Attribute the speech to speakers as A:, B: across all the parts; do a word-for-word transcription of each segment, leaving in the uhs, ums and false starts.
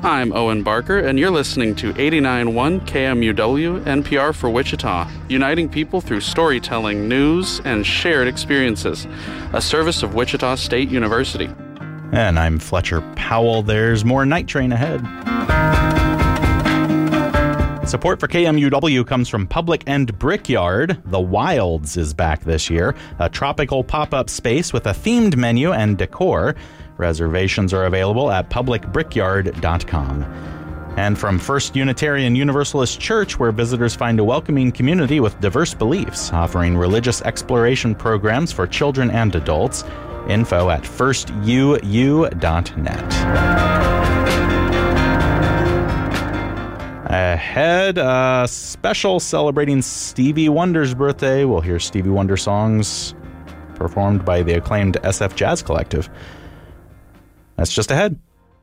A: I'm Owen Barker, and you're listening to eighty-nine point one K M U W, N P R for Wichita, uniting people through storytelling, news, and shared experiences, a service of Wichita State University.
B: And I'm Fletcher Powell. There's more Night Train ahead. Support for K M U W comes from Public and Brickyard. The Wilds is back this year, a tropical pop-up space with a themed menu and decor. Reservations are available at public brickyard dot com. And from First Unitarian Universalist Church, where visitors find a welcoming community with diverse beliefs, offering religious exploration programs for children and adults. Info at first u u dot net. Ahead, a special celebrating Stevie Wonder's birthday. We'll hear Stevie Wonder songs performed by the acclaimed S F Jazz Collective. That's just ahead.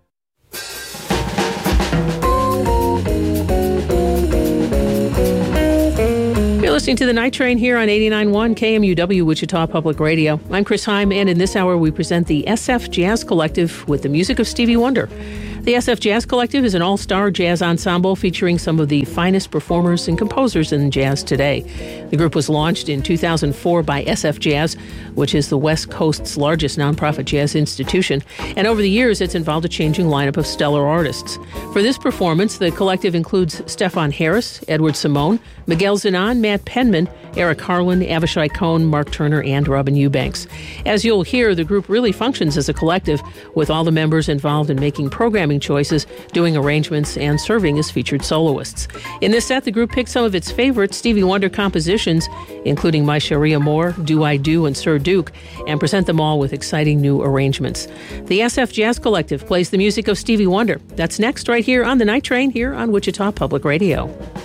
C: You're listening to The Night Train here on eighty-nine point one K M U W Wichita Public Radio. I'm Chris Heim, and in this hour we present the S F Jazz Collective with the music of Stevie Wonder. The S F Jazz Collective is an all-star jazz ensemble featuring some of the finest performers and composers in jazz today. The group was launched in two thousand four by S F Jazz, which is the West Coast's largest nonprofit jazz institution, and over the years it's involved a changing lineup of stellar artists. For this performance, the collective includes Stefan Harris, Edward Simone, Miguel Zenon, Matt Penman, Eric Harlan, Avishai Cohn, Mark Turner, and Robin Eubanks. As you'll hear, the group really functions as a collective, with all the members involved in making programming choices, doing arrangements, and serving as featured soloists. In this set, the group picked some of its favorite Stevie Wonder compositions, including My Sharia Moore, Do I Do, and Sir Duke, and present them all with exciting new arrangements. The S F Jazz Collective plays the music of Stevie Wonder. That's next right here on The Night Train here on Wichita Public Radio.